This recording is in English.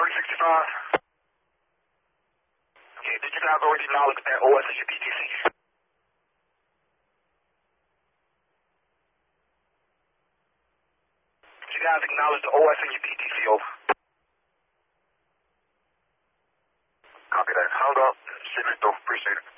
365. Okay, did you guys already acknowledge that OS is your PTC? Did you guys acknowledge the OS in your PTC, over? Copy that. Hung up. Shipment though. Appreciate it.